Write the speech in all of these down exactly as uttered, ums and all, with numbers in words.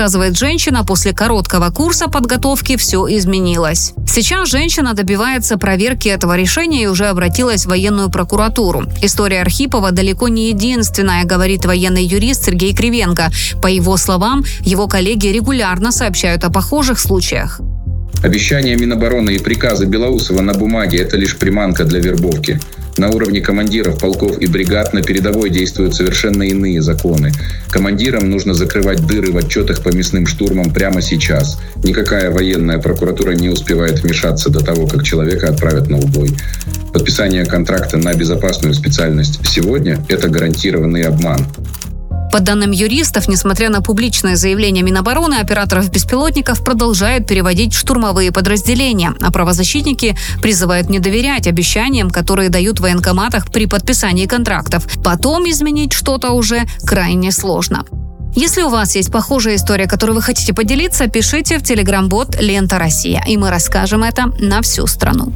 рассказывает женщина, после короткого курса подготовки все изменилось. Сейчас женщина добивается проверки этого решения и уже обратилась в военную прокуратуру. История Архипова далеко не единственная, говорит военный юрист Сергей Кривенко. По его словам, его коллеги регулярно сообщают о похожих случаях. Обещания Минобороны и приказы Белоусова на бумаге – это лишь приманка для вербовки. На уровне командиров полков и бригад на передовой действуют совершенно иные законы. Командирам нужно закрывать дыры в отчетах по мясным штурмам прямо сейчас. Никакая военная прокуратура не успевает вмешаться до того, как человека отправят на убой. Подписание контракта на безопасную специальность сегодня – это гарантированный обман. По данным юристов, несмотря на публичное заявление Минобороны, операторов беспилотников продолжают переводить в штурмовые подразделения, а правозащитники призывают не доверять обещаниям, которые дают в военкоматах при подписании контрактов. Потом изменить что-то уже крайне сложно. Если у вас есть похожая история, которой вы хотите поделиться, пишите в телеграм-бот «Лента Россия», и мы расскажем это на всю страну.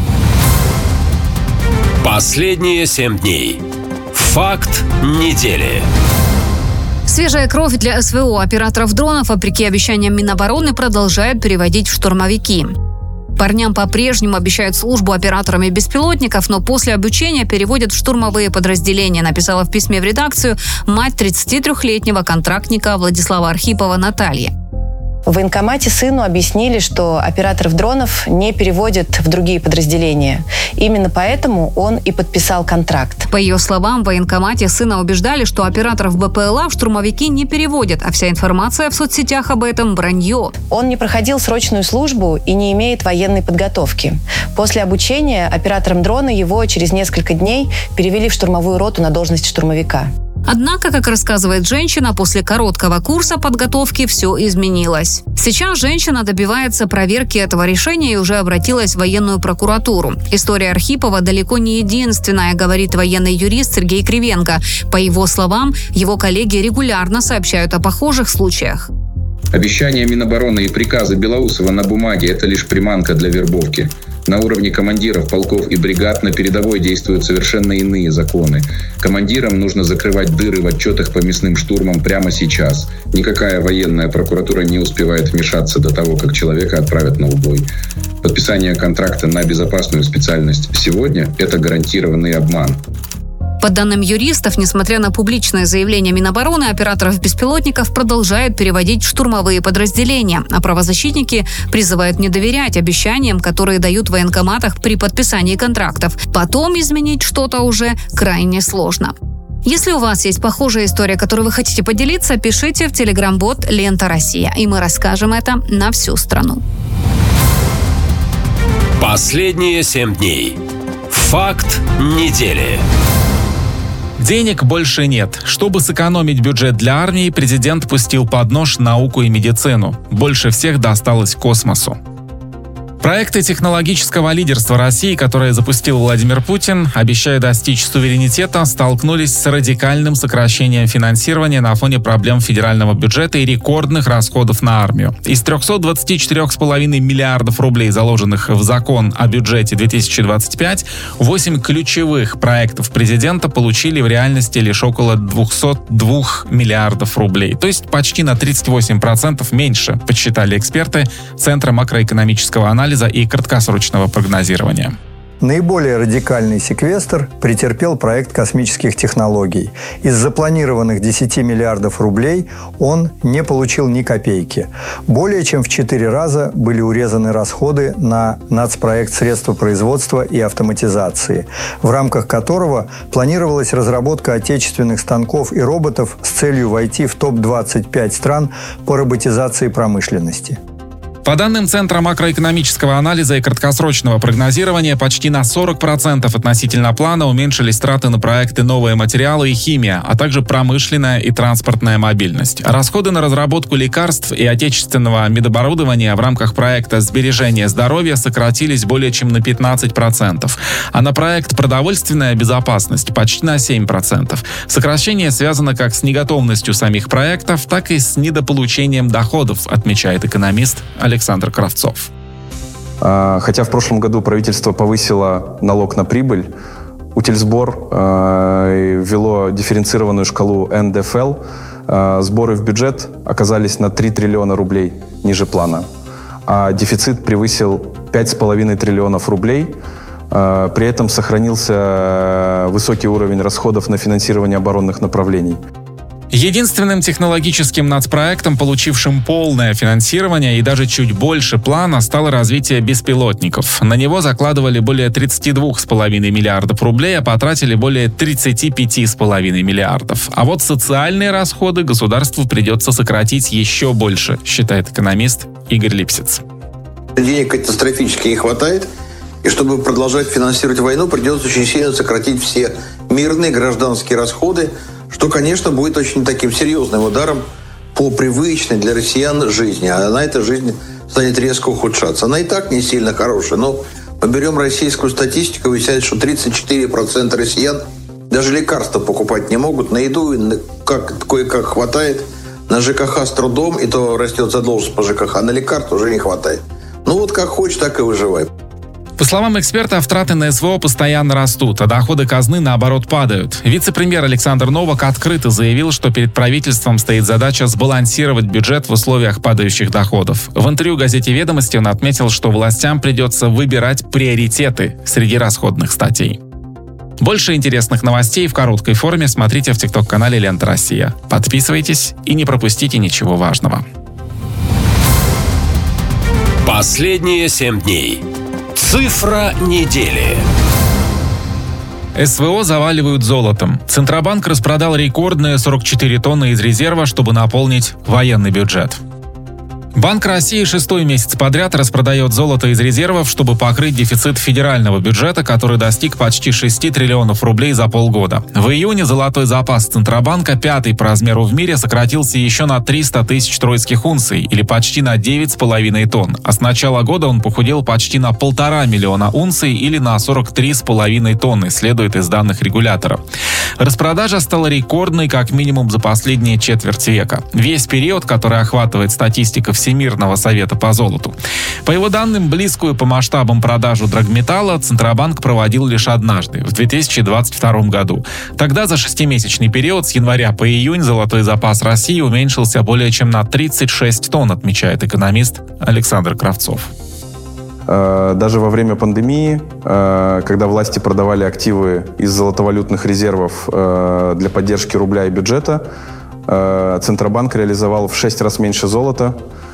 Последние семь дней. Факт недели. Свежая кровь для СВО. Операторов дронов, вопреки обещаниям Минобороны, продолжают переводить в штурмовики. Парням по-прежнему обещают службу операторами беспилотников, но после обучения переводят в штурмовые подразделения, написала в письме в редакцию мать тридцатитрёхлетнего контрактника Владислава Архипова Наталья. В военкомате сыну объяснили, что операторов дронов не переводят в другие подразделения. Именно поэтому он и подписал контракт. По ее словам, в военкомате сына убеждали, что операторов БПЛА в штурмовики не переводят, а вся информация в соцсетях об этом – вранье. Он не проходил срочную службу и не имеет военной подготовки. После обучения оператором дрона его через несколько дней перевели в штурмовую роту на должность штурмовика. Однако, как рассказывает женщина, после короткого курса подготовки все изменилось. Сейчас женщина добивается проверки этого решения и уже обратилась в военную прокуратуру. История Архипова далеко не единственная, говорит военный юрист Сергей Кривенко. По его словам, его коллеги регулярно сообщают о похожих случаях. Обещания Минобороны и приказы Белоусова на бумаге – это лишь приманка для вербовки. На уровне командиров полков и бригад на передовой действуют совершенно иные законы. Командирам нужно закрывать дыры в отчетах по мясным штурмам прямо сейчас. Никакая военная прокуратура не успевает вмешаться до того, как человека отправят на убой. Подписание контракта на безопасную специальность сегодня – это гарантированный обман. По данным юристов, несмотря на публичное заявление Минобороны, операторов беспилотников продолжают переводить в штурмовые подразделения, а правозащитники призывают не доверять обещаниям, которые дают в военкоматах при подписании контрактов. Потом изменить что-то уже крайне сложно. Если у вас есть похожая история, которой вы хотите поделиться, пишите в телеграм-бот «Лента Россия», и мы расскажем это на всю страну. Последние семь дней. Факт недели. Денег больше нет. Чтобы сэкономить бюджет для армии, президент пустил под нож науку и медицину. Больше всех досталось космосу. Проекты технологического лидерства России, которые запустил Владимир Путин, обещая достичь суверенитета, столкнулись с радикальным сокращением финансирования на фоне проблем федерального бюджета и рекордных расходов на армию. Из трёхсот двадцати четырёх с половиной миллиардов рублей, заложенных в закон о бюджете две тысячи двадцать пять, восемь ключевых проектов президента получили в реальности лишь около двухсот двух миллиардов рублей. То есть почти на тридцать восемь процентов меньше, подсчитали эксперты Центра макроэкономического анализа и краткосрочного прогнозирования. Наиболее радикальный секвестр претерпел проект космических технологий. Из запланированных десяти миллиардов рублей он не получил ни копейки. Более чем в четыре раза были урезаны расходы на нацпроект средства производства и автоматизации, в рамках которого планировалась разработка отечественных станков и роботов с целью войти в топ двадцать пять стран по роботизации промышленности. По данным Центра макроэкономического анализа и краткосрочного прогнозирования, почти на сорок процентов относительно плана уменьшились траты на проекты «Новые материалы» и «Химия», а также промышленная и транспортная мобильность. Расходы на разработку лекарств и отечественного медоборудования в рамках проекта «Сбережение здоровья» сократились более чем на пятнадцать процентов, а на проект «Продовольственная безопасность» почти на семь процентов. Сокращение связано как с неготовностью самих проектов, так и с недополучением доходов, отмечает экономист Александр Кравцов. Хотя в прошлом году правительство повысило налог на прибыль, Утильсбор э, ввело дифференцированную шкалу эн дэ эф эл, сборы в бюджет оказались на три триллиона рублей ниже плана, а дефицит превысил пять с половиной триллионов рублей. При этом сохранился высокий уровень расходов на финансирование оборонных направлений. Единственным технологическим нацпроектом, получившим полное финансирование и даже чуть больше плана, стало развитие беспилотников. На него закладывали более тридцать два с половиной миллиардов рублей, а потратили более тридцать пять с половиной миллиардов. А вот социальные расходы государству придется сократить еще больше, считает экономист Игорь Липсиц. Денег катастрофически не хватает, и чтобы продолжать финансировать войну, придется очень сильно сократить все мирные гражданские расходы, что, конечно, будет очень таким серьезным ударом по привычной для россиян жизни. А на этой жизнь станет резко ухудшаться. Она и так не сильно хорошая, но мы берем российскую статистику, выясняется, что тридцать четыре процента россиян даже лекарства покупать не могут. На еду как, кое-как хватает, на ЖКХ с трудом, и то растет задолженность по ЖКХ, а на лекарства уже не хватает. Ну вот как хочешь, так и выживай. По словам эксперта, траты на СВО постоянно растут, а доходы казны, наоборот, падают. Вице-премьер Александр Новак открыто заявил, что перед правительством стоит задача сбалансировать бюджет в условиях падающих доходов. В интервью газете «Ведомости» он отметил, что властям придется выбирать приоритеты среди расходных статей. Больше интересных новостей в короткой форме смотрите в тикток-канале «Лента Россия». Подписывайтесь и не пропустите ничего важного. Последние семь дней. Цифра недели. СВО заваливают золотом. Центробанк распродал рекордные сорок четыре тонны из резерва, чтобы наполнить военный бюджет. Банк России шестой месяц подряд распродает золото из резервов, чтобы покрыть дефицит федерального бюджета, который достиг почти шести триллионов рублей за полгода. В июне золотой запас Центробанка, пятый по размеру в мире, сократился еще на триста тысяч тройских унций, или почти на девять с половиной тонн. А с начала года он похудел почти на полтора миллиона унций, или на сорок три с половиной тонны, следует из данных регулятора. Распродажа стала рекордной как минимум за последние четверть века. Весь период, который охватывает статистика Всемирного совета по золоту. По его данным, близкую по масштабам продажу драгметалла Центробанк проводил лишь однажды, в две тысячи двадцать втором году. Тогда за шестимесячный период с января по июнь золотой запас России уменьшился более чем на тридцать шесть тонн, отмечает экономист Александр Кравцов. Даже во время пандемии, когда власти продавали активы из золотовалютных резервов для поддержки рубля и бюджета, Центробанк реализовал в шесть раз меньше золота,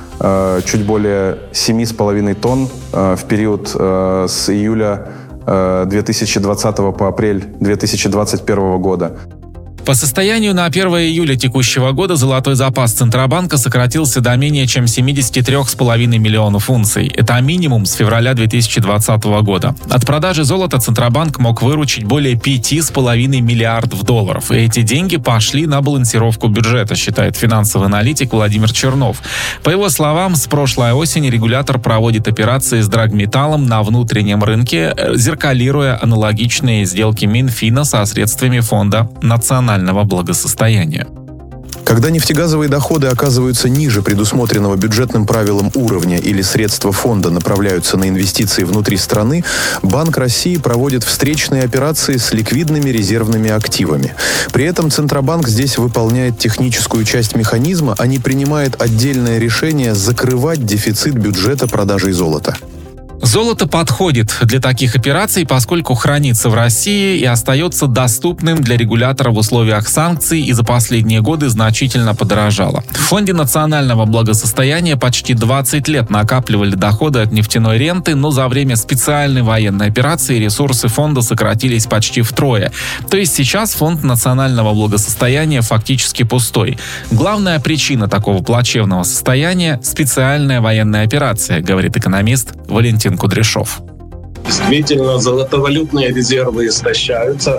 чуть более семь с половиной тонн в период с июля две тысячи двадцатого по апрель две тысячи двадцать первого года. По состоянию на первое июля текущего года золотой запас Центробанка сократился до менее чем семидесяти трёх с половиной миллионов унций. Это минимум с февраля две тысячи двадцатого года. От продажи золота Центробанк мог выручить более пяти с половиной миллиардов долларов. И эти деньги пошли на балансировку бюджета, считает финансовый аналитик Владимир Чернов. По его словам, с прошлой осени регулятор проводит операции с драгметаллом на внутреннем рынке, зеркалируя аналогичные сделки Минфина со средствами Фонда национального благосостояния. Когда нефтегазовые доходы оказываются ниже предусмотренного бюджетным правилам уровня или средства фонда направляются на инвестиции внутри страны, Банк России проводит встречные операции с ликвидными резервными активами. При этом Центробанк здесь выполняет техническую часть механизма, а не принимает отдельное решение закрывать дефицит бюджета продажей золота. Золото подходит для таких операций, поскольку хранится в России и остается доступным для регулятора в условиях санкций и за последние годы значительно подорожало. В Фонде национального благосостояния почти двадцать лет накапливали доходы от нефтяной ренты, но за время специальной военной операции ресурсы фонда сократились почти втрое. То есть сейчас Фонд национального благосостояния фактически пустой. Главная причина такого плачевного состояния – специальная военная операция, говорит экономист Валентин Кудряшов. Действительно, золотовалютные резервы истощаются,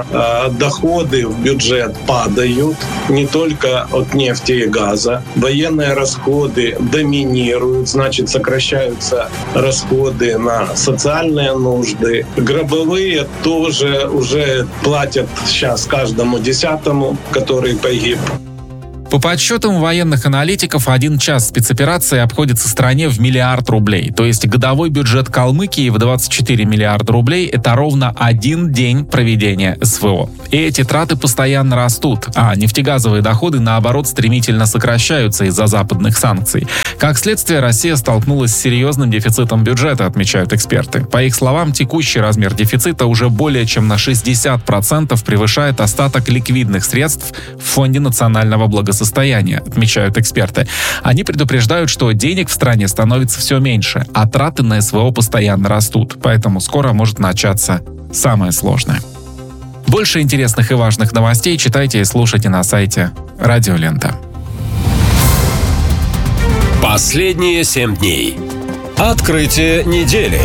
доходы в бюджет падают не только от нефти и газа. Военные расходы доминируют, значит, сокращаются расходы на социальные нужды. Гробовые тоже уже платят сейчас каждому десятому, который погиб. По подсчетам военных аналитиков, один час спецоперации обходится стране в миллиард рублей. То есть годовой бюджет Калмыкии в двадцать четыре миллиарда рублей – это ровно один день проведения СВО. И эти траты постоянно растут, а нефтегазовые доходы, наоборот, стремительно сокращаются из-за западных санкций. Как следствие, Россия столкнулась с серьезным дефицитом бюджета, отмечают эксперты. По их словам, текущий размер дефицита уже более чем на шестьдесят процентов превышает остаток ликвидных средств в Фонде национального благосостояния. состояния, отмечают эксперты. Они предупреждают, что денег в стране становится все меньше, а траты на СВО постоянно растут, поэтому скоро может начаться самое сложное. Больше интересных и важных новостей читайте и слушайте на сайте Радио Лента. Последние семь дней. Открытие недели.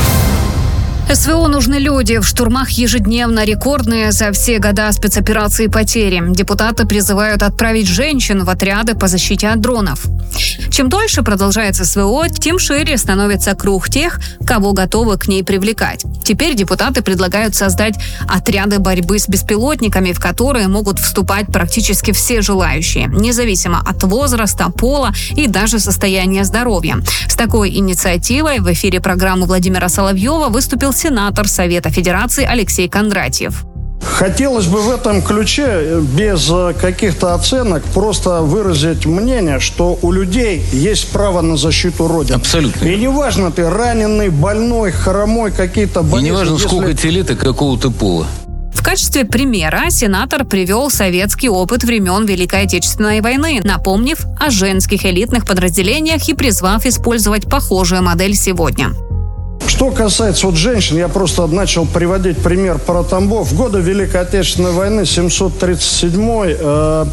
СВО нужны люди. В штурмах ежедневно рекордные за все года спецоперации потери. Депутаты призывают отправить женщин в отряды по защите от дронов. Чем дольше продолжается СВО, тем шире становится круг тех, кого готовы к ней привлекать. Теперь депутаты предлагают создать отряды борьбы с беспилотниками, в которые могут вступать практически все желающие, независимо от возраста, пола и даже состояния здоровья. С такой инициативой в эфире программы Владимира Соловьева выступил сенатор Совета Федерации Алексей Кондратьев. Хотелось бы в этом ключе, без каких-то оценок, просто выразить мнение, что у людей есть право на защиту Родины. Абсолютно. И неважно, ты раненый, больной, хромой, какие-то болезни. И неважно, если... сколько тебе лет и какого ты пола. В качестве примера сенатор привел советский опыт времен Великой Отечественной войны, напомнив о женских элитных подразделениях и призвав использовать похожую модель сегодня. Что касается вот женщин, я просто начал приводить пример про Тамбов. В годы Великой Отечественной войны семьсот тридцать седьмой э,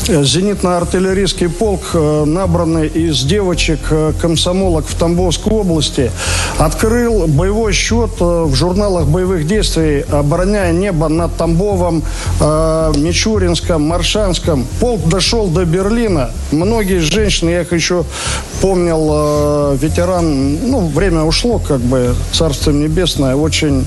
зенитно-артиллерийский полк, э, набранный из девочек-комсомолок в Тамбовской области, открыл боевой счет э, в журналах боевых действий, обороняя небо над Тамбовом, э, Мичуринском, Маршанском. Полк дошел до Берлина. Многие женщины, я их еще помнил, э, ветеран, ну, время ушло, как бы, Царство Небесное, очень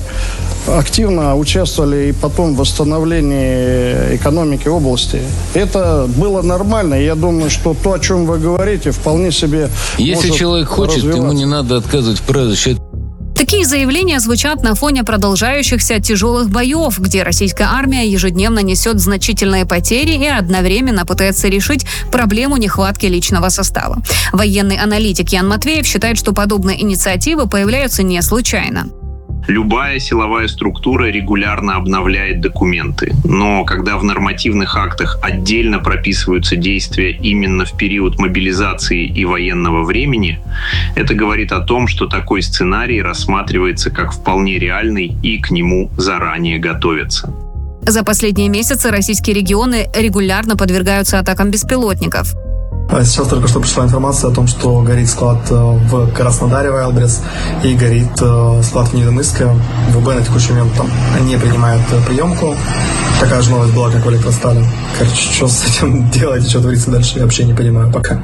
активно участвовали и потом в восстановлении экономики области. Это было нормально. Я думаю, что то, о чем вы говорите, вполне себе Если может человек хочет, ему не надо отказывать в праве защиты. Такие заявления звучат на фоне продолжающихся тяжелых боев, где российская армия ежедневно несет значительные потери и одновременно пытается решить проблему нехватки личного состава. Военный аналитик Ян Матвеев считает, что подобные инициативы появляются не случайно. Любая силовая структура регулярно обновляет документы, но когда в нормативных актах отдельно прописываются действия именно в период мобилизации и военного времени, это говорит о том, что такой сценарий рассматривается как вполне реальный и к нему заранее готовятся. За последние месяцы российские регионы регулярно подвергаются атакам беспилотников. Сейчас только что пришла информация о том, что горит склад в Краснодаре, Вайлдберрис, и горит склад в Невиномысске. ВБ на текущий момент там не принимают приемку. Такая же новость была, как в Электростале. Короче, что с этим делать и что творится дальше, я вообще не понимаю пока.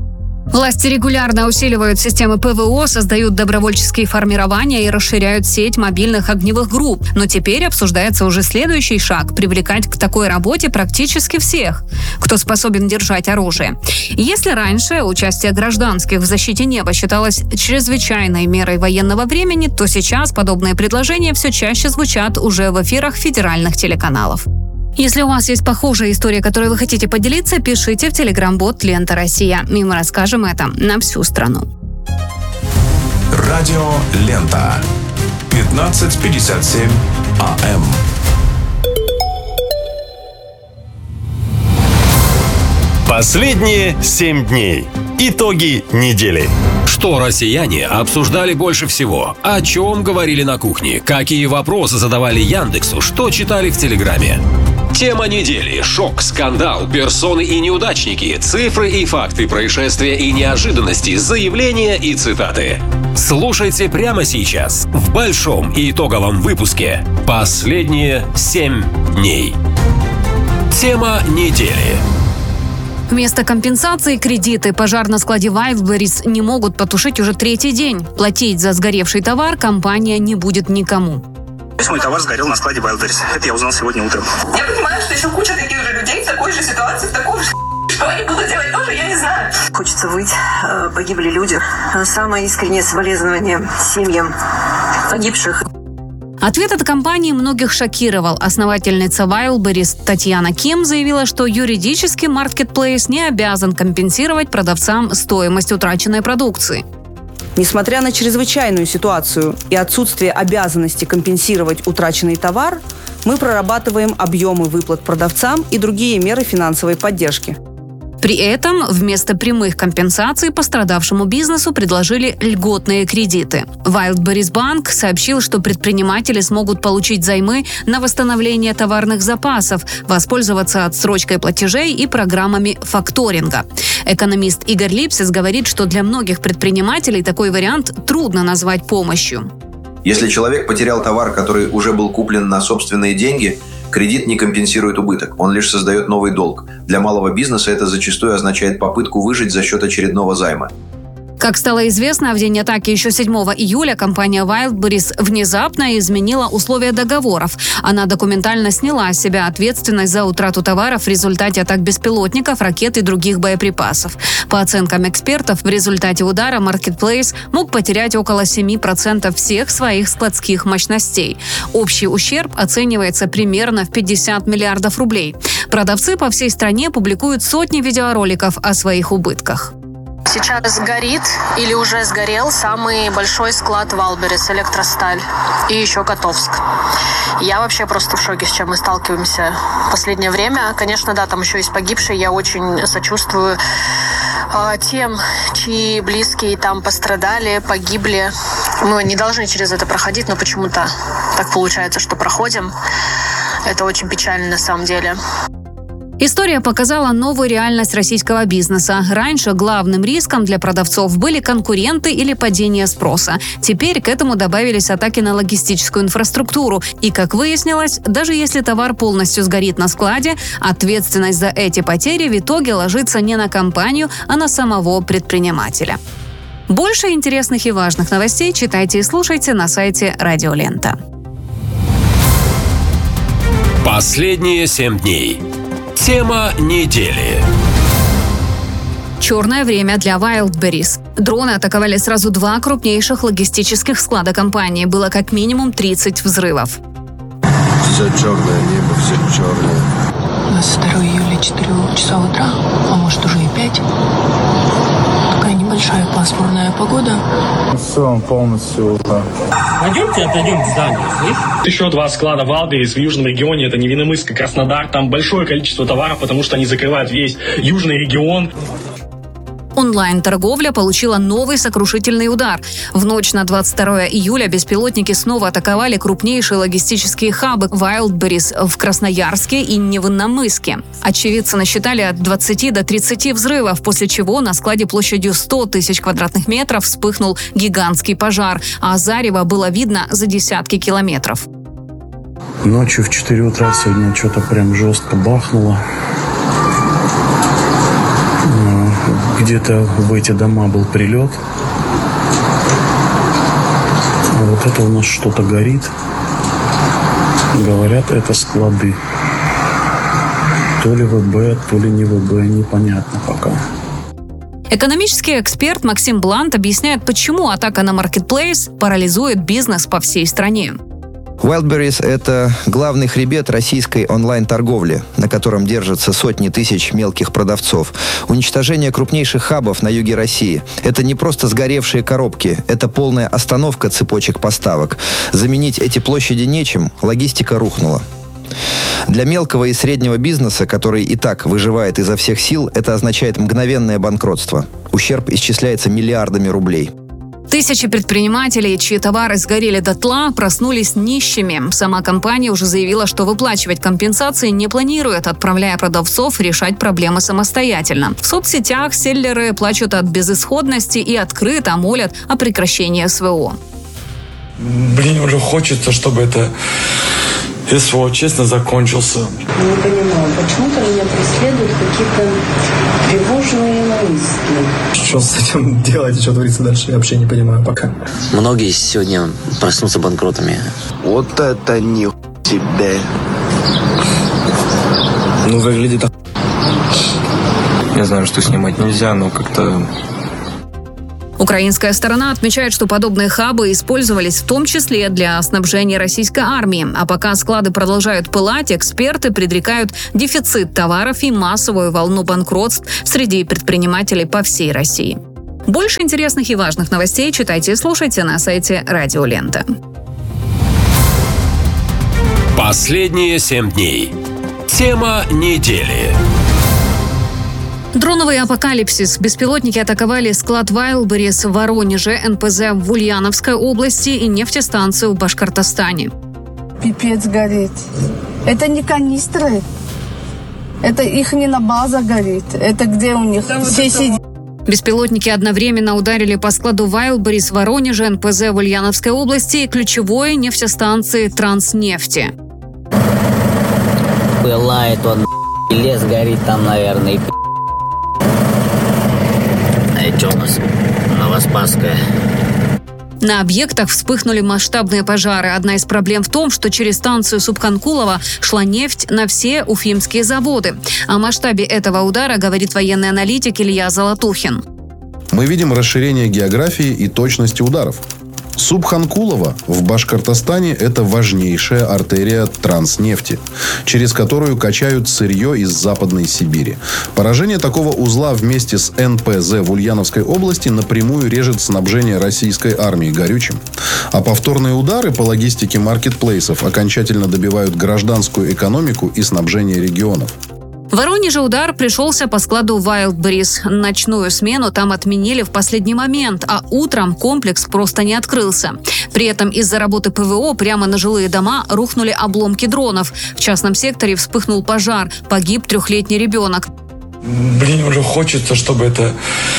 Власти регулярно усиливают системы ПВО, создают добровольческие формирования и расширяют сеть мобильных огневых групп. Но теперь обсуждается уже следующий шаг – привлекать к такой работе практически всех, кто способен держать оружие. Если раньше участие гражданских в защите неба считалось чрезвычайной мерой военного времени, то сейчас подобные предложения все чаще звучат уже в эфирах федеральных телеканалов. Если у вас есть похожая история, которой вы хотите поделиться, пишите в телеграм-бот «Лента Россия», и мы расскажем это на всю страну. Радио «Лента». пятнадцать пятьдесят семь АМ. Последние семь дней. Итоги недели. Что россияне обсуждали больше всего? О чем говорили на кухне? Какие вопросы задавали Яндексу? Что читали в Телеграме? Тема недели. Шок, скандал, персоны и неудачники, цифры и факты, происшествия и неожиданности, заявления и цитаты. Слушайте прямо сейчас в большом и итоговом выпуске «Последние семь дней». Тема недели. Вместо компенсации кредиты пожар на складе Wildberries не могут потушить уже третий день. Платить за сгоревший товар компания не будет никому. Весь мой товар сгорел на складе Wildberries. Это я узнал сегодня утром. Я понимаю, что еще куча таких же людей в такой же ситуации, в таком же Что они будут делать, тоже я не знаю. Хочется выть. Погибли люди. Самое искреннее соболезнование семьям погибших. Ответ от компании многих шокировал. Основательница Wildberries Татьяна Ким заявила, что юридически Marketplace не обязан компенсировать продавцам стоимость утраченной продукции. Несмотря на чрезвычайную ситуацию и отсутствие обязанности компенсировать утраченный товар, мы прорабатываем объемы выплат продавцам и другие меры финансовой поддержки. При этом вместо прямых компенсаций пострадавшему бизнесу предложили льготные кредиты. Wildberries Bank сообщил, что предприниматели смогут получить займы на восстановление товарных запасов, воспользоваться отсрочкой платежей и программами факторинга. Экономист Игорь Липсис говорит, что для многих предпринимателей такой вариант трудно назвать помощью. Если человек потерял товар, который уже был куплен на собственные деньги, кредит не компенсирует убыток, он лишь создает новый долг. Для малого бизнеса это зачастую означает попытку выжить за счет очередного займа. Как стало известно, в день атаки еще седьмого июля компания Wildberries внезапно изменила условия договоров. Она документально сняла с себя ответственность за утрату товаров в результате атак беспилотников, ракет и других боеприпасов. По оценкам экспертов, в результате удара Marketplace мог потерять около семь процентов всех своих складских мощностей. Общий ущерб оценивается примерно в пятьдесят миллиардов рублей. Продавцы по всей стране публикуют сотни видеороликов о своих убытках. Сейчас горит или уже сгорел самый большой склад Wildberries, Электросталь и еще Котовск. Я вообще просто в шоке, с чем мы сталкиваемся в последнее время. Конечно, да, там еще есть погибшие. Я очень сочувствую э, тем, чьи близкие там пострадали, погибли. Мы не должны через это проходить, но почему-то так получается, что проходим. Это очень печально на самом деле. История показала новую реальность российского бизнеса. Раньше главным риском для продавцов были конкуренты или падение спроса. Теперь к этому добавились атаки на логистическую инфраструктуру. И, как выяснилось, даже если товар полностью сгорит на складе, ответственность за эти потери в итоге ложится не на компанию, а на самого предпринимателя. Больше интересных и важных новостей читайте и слушайте на сайте Радио Лента. Последние семь дней. Тема недели. Черное время для Wildberries. Дроны атаковали сразу два крупнейших логистических склада компании. Было как минимум тридцать взрывов. Все черное небо, все черное. двадцать второго июля, четыре часа утра, а может уже и пять. Такая небольшая пасмурная погода. Все, полностью утро. Пойдемте отойдем в здание, слышишь? Еще два склада Wildberries в южном регионе, это Невинномысск и Краснодар. Там большое количество товаров, потому что они закрывают весь южный регион. Онлайн-торговля получила новый сокрушительный удар. В ночь на двадцать второго июля беспилотники снова атаковали крупнейшие логистические хабы Wildberries в Красноярске и Невинномысске. Очевидцы насчитали от двадцати до тридцати взрывов, после чего на складе площадью сто тысяч квадратных метров вспыхнул гигантский пожар, а зарево было видно за десятки километров. Ночью в четыре утра сегодня что-то прям жестко бахнуло. Где-то в эти дома был прилет. А вот это у нас что-то горит. Говорят, это склады. То ли ВБ, то ли не ВБ, непонятно пока. Экономический эксперт Максим Блант объясняет, почему атака на Marketplace парализует бизнес по всей стране. Wildberries – это главный хребет российской онлайн-торговли, на котором держатся сотни тысяч мелких продавцов. Уничтожение крупнейших хабов на юге России – это не просто сгоревшие коробки, это полная остановка цепочек поставок. Заменить эти площади нечем, логистика рухнула. Для мелкого и среднего бизнеса, который и так выживает изо всех сил, это означает мгновенное банкротство. Ущерб исчисляется миллиардами рублей. Тысячи предпринимателей, чьи товары сгорели дотла, проснулись нищими. Сама компания уже заявила, что выплачивать компенсации не планирует, отправляя продавцов решать проблемы самостоятельно. В соцсетях селлеры плачут от безысходности и открыто молят о прекращении СВО. Блин, уже хочется, чтобы это СВО честно закончился. Не понимаю, почему-то меня преследуют какие-то тревожные мысли. Что с этим делать, что творится дальше, я вообще не понимаю пока. Многие сегодня проснутся банкротами. Вот это ни тебе. Ну, выглядит... Я знаю, что снимать нельзя, но как-то... Украинская сторона отмечает, что подобные хабы использовались в том числе для снабжения российской армии. А пока склады продолжают пылать, эксперты предрекают дефицит товаров и массовую волну банкротств среди предпринимателей по всей России. Больше интересных и важных новостей читайте и слушайте на сайте Радио Лента. Последние семь дней. Тема недели. Дроновый апокалипсис. Беспилотники атаковали склад Wildberries в Воронеже, эн пэ зэ в Ульяновской области и нефтестанцию в Башкортостане. Пипец горит. Это не канистры. Это их не на база горит. Это где у них все сидят. Беспилотники одновременно ударили по складу Wildberries в Воронеже, эн пэ зэ в Ульяновской области и ключевой нефтестанции Транснефти. Пылает он, лес горит там, наверное, и А что у нас? Новоспасская. На объектах вспыхнули масштабные пожары. Одна из проблем в том, что через станцию Субханкулова шла нефть на все уфимские заводы. О масштабе этого удара говорит военный аналитик Илья Золотухин. Мы видим расширение географии и точности ударов. Субханкулова в Башкортостане – это важнейшая артерия Транснефти, через которую качают сырье из Западной Сибири. Поражение такого узла вместе с эн пэ зэ в Ульяновской области напрямую режет снабжение российской армии горючим. А повторные удары по логистике маркетплейсов окончательно добивают гражданскую экономику и снабжение регионов. В Воронеже удар пришелся по складу Wildberries. Ночную смену там отменили в последний момент, а утром комплекс просто не открылся. При этом из-за работы пэ вэ о прямо на жилые дома рухнули обломки дронов. В частном секторе вспыхнул пожар, погиб трехлетний ребенок. Блин, уже хочется, чтобы это,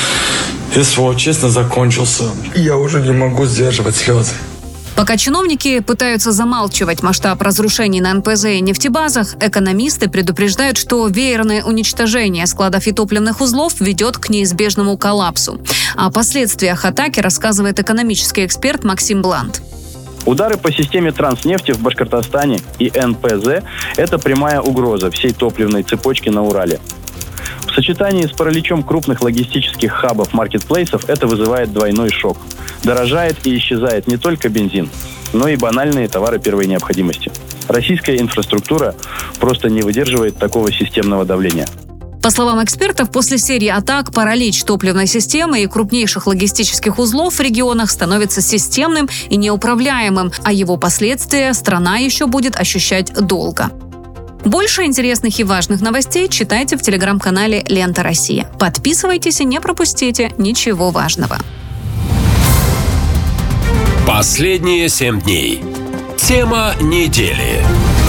если вот честно, закончился. Я уже не могу сдерживать слезы. Пока чиновники пытаются замалчивать масштаб разрушений на эн пэ зэ и нефтебазах, экономисты предупреждают, что веерное уничтожение складов и топливных узлов ведет к неизбежному коллапсу. О последствиях атаки рассказывает экономический эксперт Максим Блант. Удары по системе Транснефти в Башкортостане и эн пэ зэ – это прямая угроза всей топливной цепочки на Урале. В сочетании с параличом крупных логистических хабов маркетплейсов это вызывает двойной шок. Дорожает и исчезает не только бензин, но и банальные товары первой необходимости. Российская инфраструктура просто не выдерживает такого системного давления. По словам экспертов, после серии атак паралич топливной системы и крупнейших логистических узлов в регионах становится системным и неуправляемым, а его последствия страна еще будет ощущать долго. Больше интересных и важных новостей читайте в телеграм-канале «Лента Россия». Подписывайтесь и не пропустите ничего важного. Последние семь дней. Тема недели.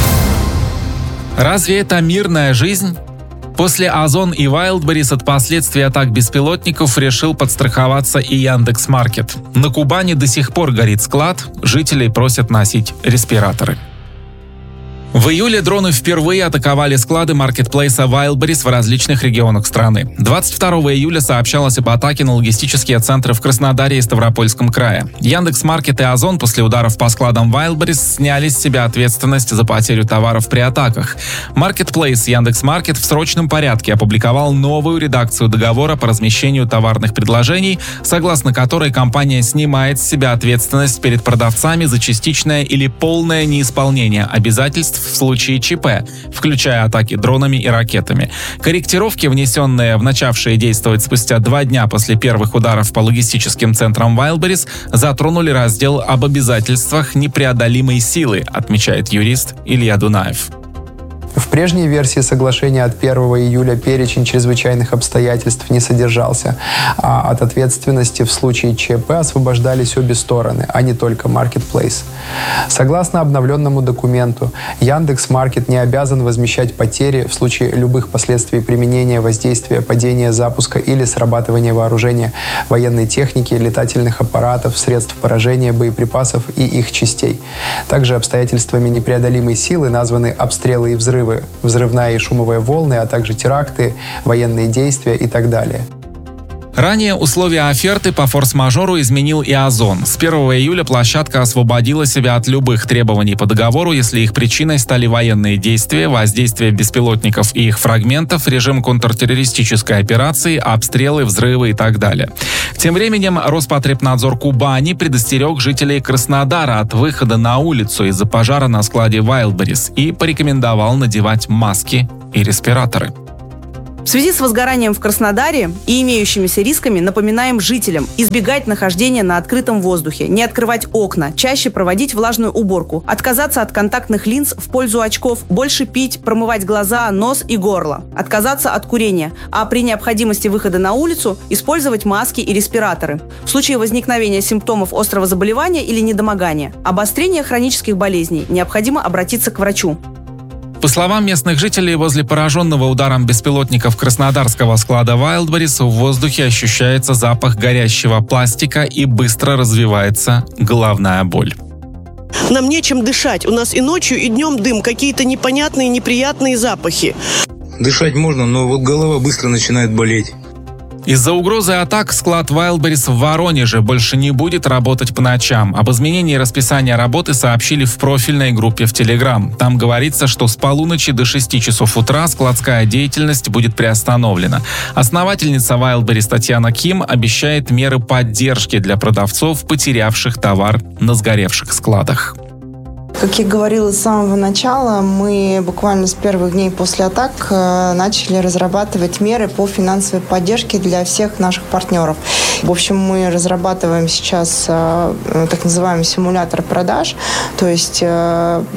Разве это мирная жизнь? После Озон и Wildberries от последствий атак беспилотников решил подстраховаться и Яндекс.Маркет. На Кубани до сих пор горит склад, жителей просят носить респираторы. В июле дроны впервые атаковали склады маркетплейса Wildberries в различных регионах страны. двадцать второго июля сообщалось об атаке на логистические центры в Краснодаре и Ставропольском крае. Яндекс.Маркет и Озон после ударов по складам Wildberries сняли с себя ответственность за потерю товаров при атаках. Маркетплейс Яндекс.Маркет в срочном порядке опубликовал новую редакцию договора по размещению товарных предложений, согласно которой компания снимает с себя ответственность перед продавцами за частичное или полное неисполнение обязательств в случае ЧП, включая атаки дронами и ракетами. Корректировки, внесенные в начавшие действовать спустя два дня после первых ударов по логистическим центрам Wildberries, затронули раздел об обязательствах непреодолимой силы, отмечает юрист Илья Дунаев. В прежней версии соглашения от первого июля перечень чрезвычайных обстоятельств не содержался, а от ответственности в случае ЧП освобождались обе стороны, а не только Marketplace. Согласно обновленному документу, Яндекс.Маркет не обязан возмещать потери в случае любых последствий применения, воздействия, падения, запуска или срабатывания вооружения, военной техники, летательных аппаратов, средств поражения, боеприпасов и их частей. Также обстоятельствами непреодолимой силы названы обстрелы и взрывы, взрывная и шумовые волны, а также теракты, военные действия и так далее. Ранее условия оферты по форс-мажору изменил и Озон. С первого июля площадка освободила себя от любых требований по договору, если их причиной стали военные действия, воздействие беспилотников и их фрагментов, режим контртеррористической операции, обстрелы, взрывы и так далее. Тем временем Роспотребнадзор Кубани предостерег жителей Краснодара от выхода на улицу из-за пожара на складе Wildberries и порекомендовал надевать маски и респираторы. В связи с возгоранием в Краснодаре и имеющимися рисками напоминаем жителям избегать нахождения на открытом воздухе, не открывать окна, чаще проводить влажную уборку, отказаться от контактных линз в пользу очков, больше пить, промывать глаза, нос и горло, отказаться от курения, а при необходимости выхода на улицу использовать маски и респираторы. В случае возникновения симптомов острого заболевания или недомогания, обострения хронических болезней, необходимо обратиться к врачу. По словам местных жителей, возле пораженного ударом беспилотников краснодарского склада Wildberries в воздухе ощущается запах горящего пластика и быстро развивается головная боль. Нам нечем дышать. У нас и ночью, и днем дым, какие-то непонятные, неприятные запахи. Дышать можно, но вот голова быстро начинает болеть. Из-за угрозы атак склад Wildberries в Воронеже больше не будет работать по ночам. Об изменении расписания работы сообщили в профильной группе в Телеграм. Там говорится, что с полуночи до шести часов утра складская деятельность будет приостановлена. Основательница Wildberries Татьяна Ким обещает меры поддержки для продавцов, потерявших товар на сгоревших складах. Как я говорила с самого начала, мы буквально с первых дней после атак начали разрабатывать меры по финансовой поддержке для всех наших партнеров. В общем, мы разрабатываем сейчас так называемый симулятор продаж, то есть по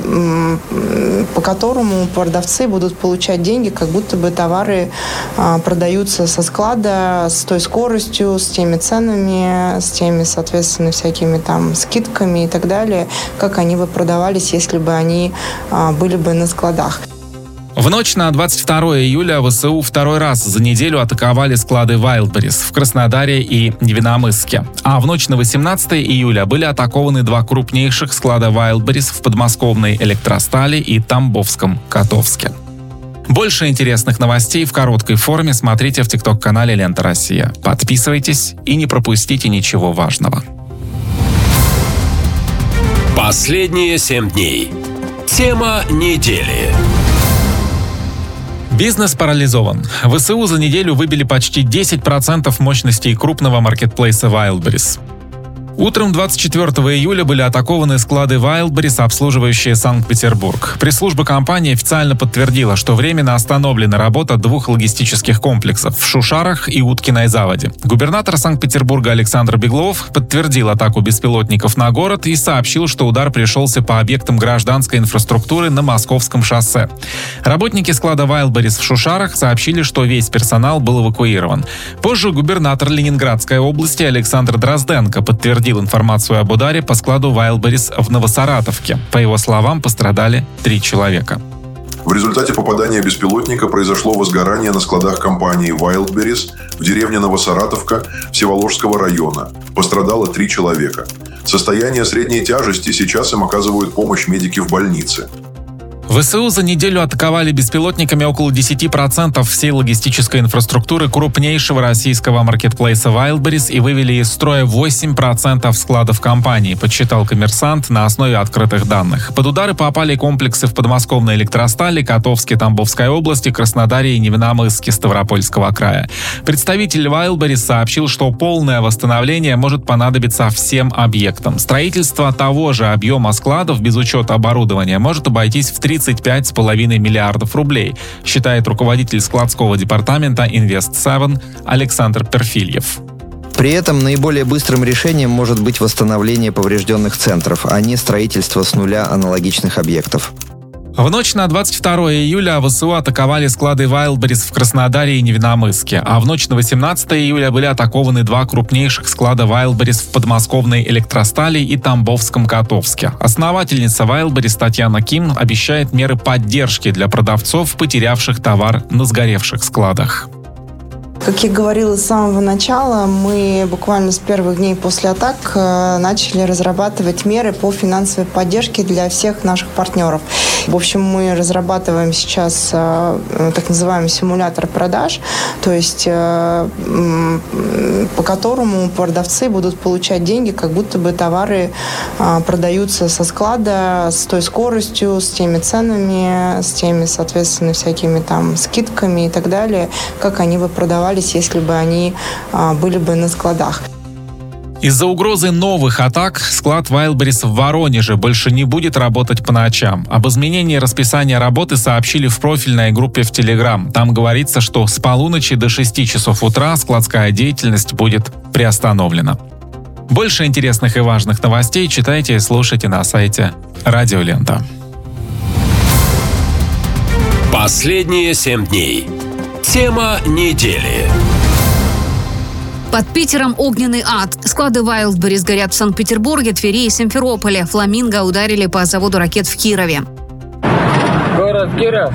которому продавцы будут получать деньги, как будто бы товары продаются со склада с той скоростью, с теми ценами, с теми, соответственно, всякими там скидками и так далее, как они бы продавали, если бы они а, были бы на складах. В ночь на двадцать второе июля ВСУ второй раз за неделю атаковали склады Wildberries в Краснодаре и Невиномысске. А в ночь на восемнадцатое июля были атакованы два крупнейших склада Wildberries в подмосковной Электростали и Тамбовском Котовске. Больше интересных новостей в короткой форме смотрите в тикток-канале «Лента Россия». Подписывайтесь и не пропустите ничего важного. Последние семь дней. Тема недели. Бизнес парализован. ВСУ за неделю выбили почти десять процентов мощностей крупного маркетплейса Wildberries. Утром двадцать четвёртого июля были атакованы склады Wildberries, обслуживающие Санкт-Петербург. Пресс-служба компании официально подтвердила, что временно остановлена работа двух логистических комплексов в Шушарах и Уткиной Заводе. Губернатор Санкт-Петербурга Александр Беглов подтвердил атаку беспилотников на город и сообщил, что удар пришелся по объектам гражданской инфраструктуры на Московском шоссе. Работники склада Wildberries в Шушарах сообщили, что весь персонал был эвакуирован. Позже губернатор Ленинградской области Александр Дрозденко подтвердил информацию об ударе по складу Wildberries в Новосаратовке. По его словам, пострадали три человека. В результате попадания беспилотника произошло возгорание на складах компании Wildberries в деревне Новосаратовка Всеволожского района. Пострадало три человека. Состояние средней тяжести, сейчас им оказывают помощь медики в больнице. ВСУ за неделю атаковали беспилотниками около десять процентов всей логистической инфраструктуры крупнейшего российского маркетплейса Wildberries и вывели из строя восемь процентов складов компании, подсчитал «Коммерсант» на основе открытых данных. Под удары попали комплексы в подмосковной Электростали, Котовске, Тамбовской области, Краснодаре и Невиномысске Ставропольского края. Представитель Wildberries сообщил, что полное восстановление может понадобиться всем объектам. Строительство того же объема складов без учета оборудования может обойтись в тридцать пять с половиной миллиардов рублей, считает руководитель складского департамента Инвест семь Александр Перфильев. При этом наиболее быстрым решением может быть восстановление поврежденных центров, а не строительство с нуля аналогичных объектов. В ночь на двадцать второе июля ВСУ атаковали склады Wildberries в Краснодаре и Невиномысске, а в ночь на восемнадцатое июля были атакованы два крупнейших склада Wildberries в подмосковной Электростали и Тамбовском Котовске. Основательница Wildberries Татьяна Ким обещает меры поддержки для продавцов, потерявших товар на сгоревших складах. Как я говорила с самого начала, мы буквально с первых дней после атак начали разрабатывать меры по финансовой поддержке для всех наших партнеров. В общем, мы разрабатываем сейчас так называемый симулятор продаж, то есть по которому продавцы будут получать деньги, как будто бы товары продаются со склада с той скоростью, с теми ценами, с теми, соответственно, всякими там скидками и так далее, как они бы продавались, если бы они были бы на складах. Из-за угрозы новых атак склад Wildberries в Воронеже больше не будет работать по ночам. Об изменении расписания работы сообщили в профильной группе в Telegram. Там говорится, что с полуночи до шести часов утра складская деятельность будет приостановлена. Больше интересных и важных новостей читайте и слушайте на сайте Радио Лента. Последние семь дней. Тема недели. Под Питером огненный ад. Склады Wildberries горят в Санкт-Петербурге, Твери и Симферополе. Фламинго ударили по заводу ракет в Кирове. Город Киров.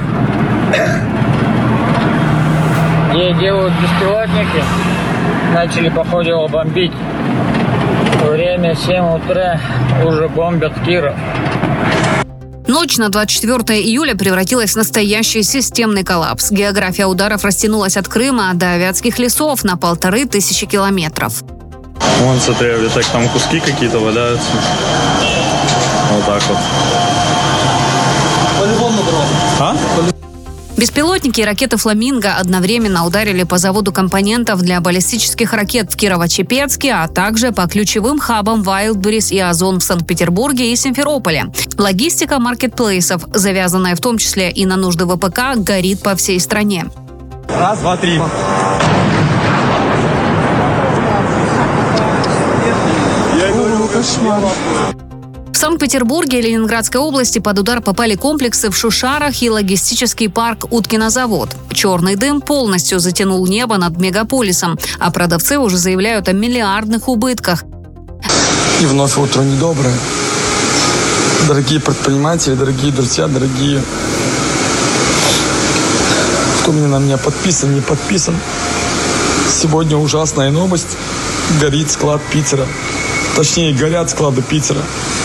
Где делают беспилотники. Начали, походу, его бомбить. Время семь утра, уже бомбят Киров. Ночь на двадцать четвёртое июля превратилась в настоящий системный коллапс. География ударов растянулась от Крыма до Вятских лесов на полторы тысячи километров. Вон, смотри, так там куски какие-то валяются. Вот так вот. По-любому дрон. А? Беспилотники и ракеты «Фламинго» одновременно ударили по заводу компонентов для баллистических ракет в Кирово-Чепецке, а также по ключевым хабам Wildberries и Озон в Санкт-Петербурге и Симферополе. Логистика маркетплейсов, завязанная в том числе и на нужды ВПК, горит по всей стране. Раз, два, три. В Санкт-Петербурге и Ленинградской области под удар попали комплексы в Шушарах и логистический парк «Уткинозавод». Черный дым полностью затянул небо над мегаполисом, а продавцы уже заявляют о миллиардных убытках. И вновь утро недоброе. Дорогие предприниматели, дорогие друзья, дорогие, кто мне на меня подписан, не подписан. Сегодня ужасная новость. Горит склад Питера. Точнее, горят склады Питера.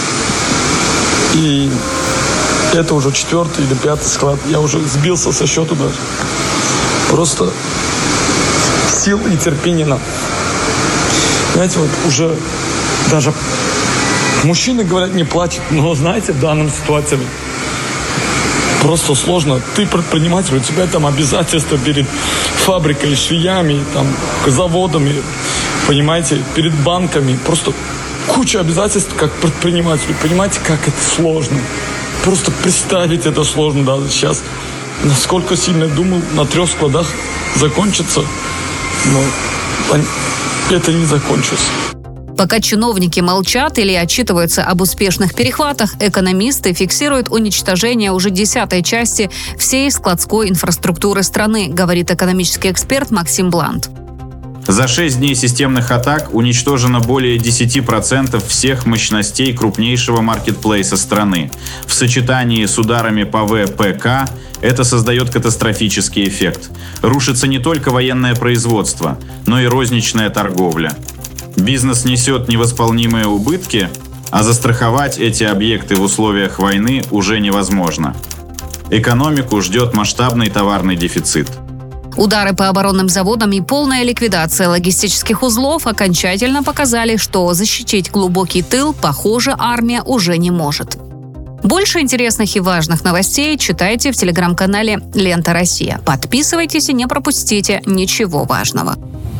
И это уже четвертый или пятый склад. Я уже сбился со счету даже. Просто сил и терпения нам. Знаете, вот уже даже мужчины говорят, не плачут. Но знаете, в данном ситуации просто сложно. Ты предприниматель, у тебя там обязательства перед фабрикой, швеями, там, заводами, понимаете, перед банками. Просто куча обязательств как предпринимателю. Понимаете, как это сложно. Просто представить это сложно даже сейчас. Насколько сильно я думал, на трех складах закончится. Но это не закончится. Пока чиновники молчат или отчитываются об успешных перехватах, экономисты фиксируют уничтожение уже десятой части всей складской инфраструктуры страны, говорит экономический эксперт Максим Блант. За шесть дней системных атак уничтожено более десять процентов всех мощностей крупнейшего маркетплейса страны. В сочетании с ударами по ВПК это создает катастрофический эффект. Рушится не только военное производство, но и розничная торговля. Бизнес несет невосполнимые убытки, а застраховать эти объекты в условиях войны уже невозможно. Экономику ждет масштабный товарный дефицит. Удары по оборонным заводам и полная ликвидация логистических узлов окончательно показали, что защитить глубокий тыл, похоже, армия уже не может. Больше интересных и важных новостей читайте в телеграм-канале «Лента Россия». Подписывайтесь и не пропустите ничего важного.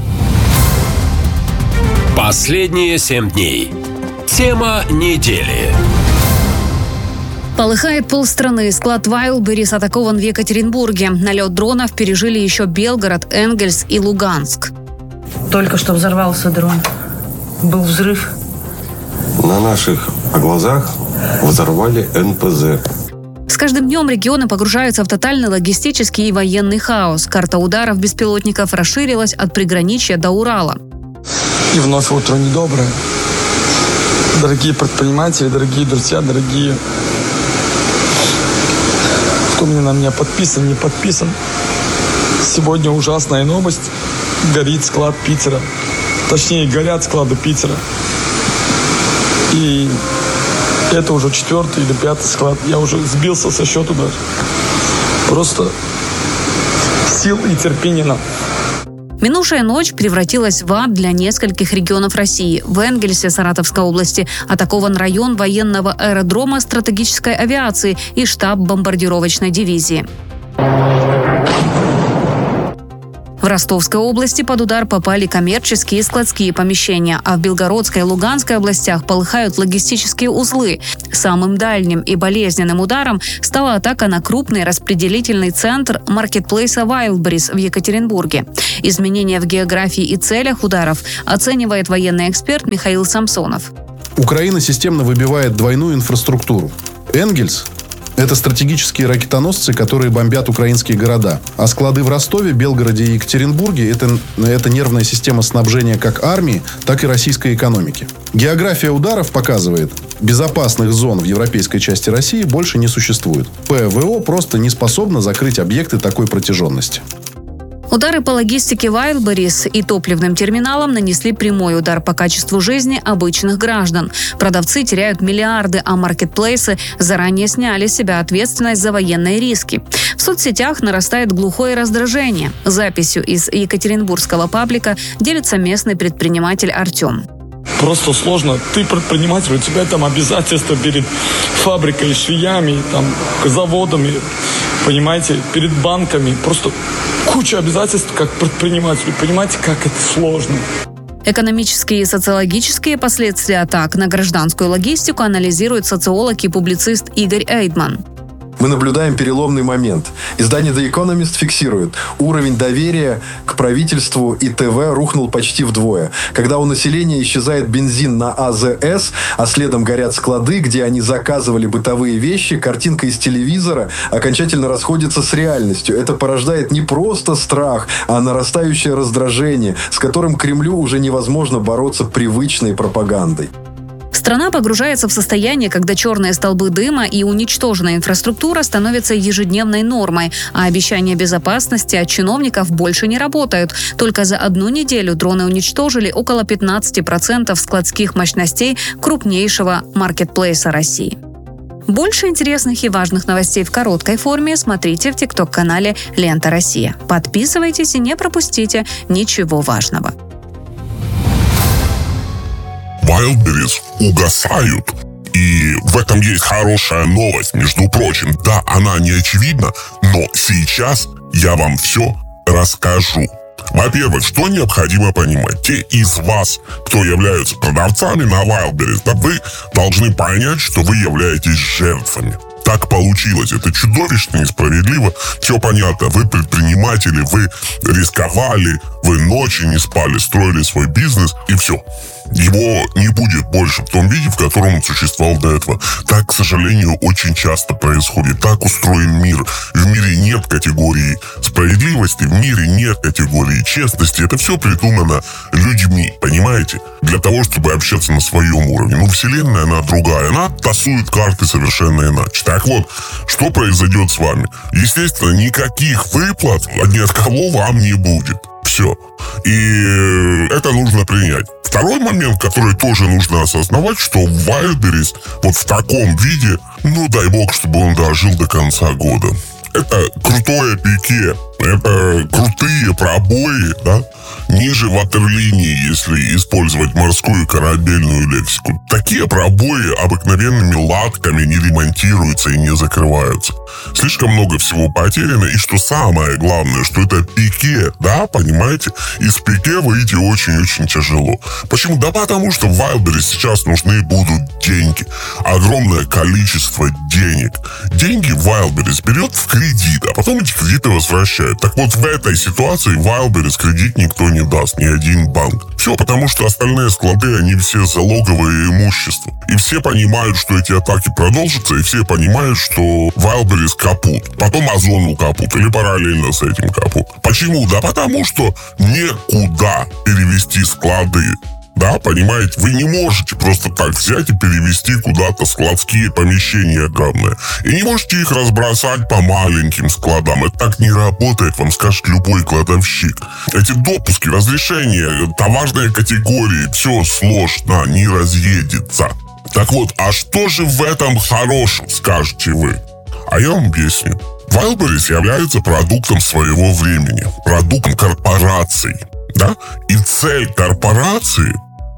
Последние семь дней. Тема недели. Полыхает полстраны. Склад Wildberries атакован в Екатеринбурге. Налет дронов пережили еще Белгород, Энгельс и Луганск. Только что взорвался дрон. Был взрыв. На наших глазах взорвали эн пэ зэ. С каждым днем регионы погружаются в тотальный логистический и военный хаос. Карта ударов беспилотников расширилась от приграничья до Урала. И вновь утро недоброе. Дорогие предприниматели, дорогие друзья, дорогие, кто мне на меня подписан, не подписан. Сегодня ужасная новость. горит склад Питера. Точнее, горят склады Питера. И это уже четвертый или пятый склад. Я уже сбился со счету даже. Просто сил и терпения нам. Минувшая ночь превратилась в ад для нескольких регионов России. В Энгельсе Саратовской области атакован район военного аэродрома стратегической авиации и штаб бомбардировочной дивизии. В Ростовской области под удар попали коммерческие и складские помещения, а в Белгородской и Луганской областях полыхают логистические узлы. Самым дальним и болезненным ударом стала атака на крупный распределительный центр маркетплейса Wildberries в Екатеринбурге. Изменения в географии и целях ударов оценивает военный эксперт Михаил Самсонов. Украина системно выбивает двойную инфраструктуру. Энгельс – это стратегические ракетоносцы, которые бомбят украинские города. А склады в Ростове, Белгороде и Екатеринбурге это, – это нервная система снабжения как армии, так и российской экономики. География ударов показывает, безопасных зон в европейской части России больше не существует. ПВО просто не способно закрыть объекты такой протяженности. Удары по логистике Wildberries и топливным терминалам нанесли прямой удар по качеству жизни обычных граждан. Продавцы теряют миллиарды, а маркетплейсы заранее сняли с себя ответственность за военные риски. В соцсетях нарастает глухое раздражение. Записью из екатеринбургского паблика делится местный предприниматель Артем. Просто сложно. Ты предприниматель, у тебя там обязательства перед фабрикой, швеями, там, заводами, понимаете, перед банками. Просто куча обязательств как предпринимателю. Понимаете, как это сложно. Экономические и социологические последствия атак на гражданскую логистику анализирует социолог и публицист Игорь Эйдман. Мы наблюдаем переломный момент. Издание The Economist фиксирует, уровень доверия к правительству и ТВ рухнул почти вдвое. Когда у населения исчезает бензин на АЗС, а следом горят склады, где они заказывали бытовые вещи, картинка из телевизора окончательно расходится с реальностью. Это порождает не просто страх, а нарастающее раздражение, с которым Кремлю уже невозможно бороться привычной пропагандой. Страна погружается в состояние, когда черные столбы дыма и уничтоженная инфраструктура становятся ежедневной нормой, а обещания безопасности от чиновников больше не работают. Только за одну неделю дроны уничтожили около пятнадцать процентов складских мощностей крупнейшего маркетплейса России. Больше интересных и важных новостей в короткой форме смотрите в тикток-канале «Лента Россия». Подписывайтесь и не пропустите ничего важного. Wildberries угасают. И в этом есть хорошая новость, между прочим. Да, она не очевидна, но сейчас я вам все расскажу. Во-первых, что необходимо понимать? Те из вас, кто являются продавцами на Wildberries, да вы должны понять, что вы являетесь жертвами. Так получилось. Это чудовищно, несправедливо. Все понятно. Вы предприниматели, вы рисковали, вы ночи не спали, строили свой бизнес, и все. Его не будет больше в том виде, в котором он существовал до этого. Так, к сожалению, очень часто происходит. Так устроен мир. В мире нет категории справедливости, в мире нет категории честности. Это все придумано людьми, понимаете? Для того, чтобы общаться на своем уровне. Ну, вселенная, она другая. Она тасует карты совершенно иначе. Так вот, что произойдет с вами? Естественно, никаких выплат ни от кого вам не будет. Все. И это нужно принять. Второй момент, который тоже нужно осознавать, что Wildberries вот в таком виде, ну дай бог, чтобы он дожил до конца года. Это крутое пике, это крутые пробои, да, ниже ватерлинии, если использовать морскую корабельную лексику. Такие пробои обыкновенными латками не ремонтируются и не закрываются. Слишком много всего потеряно, и что самое главное, что это пике, да, понимаете? Из пике выйти очень-очень тяжело. Почему? Да потому что в Wildberries сейчас нужны будут деньги. Огромное количество денег. Деньги Wildberries берет в кредит, а потом эти кредиты возвращает. Так вот, в этой ситуации Wildberries кредит никто не даст, ни один банк. Все, потому что остальные склады, они все залоговые имущества. И все понимают, что эти атаки продолжатся, и все понимают, что Wildberries капут. Потом Озону капут, или параллельно с этим капут. Почему? Да потому что некуда перевести склады Да, понимаете, вы не можете просто так взять и перевести куда-то складские помещения огромные. И не можете их разбросать по маленьким складам. Это так не работает, вам скажет любой кладовщик. Эти допуски, разрешения, товарные категории, все сложно, не разъедется. Так вот, а что же в этом хорошем, скажете вы? А я вам объясню. Wildberries является продуктом своего времени, продуктом корпораций. Да? И цель корпорации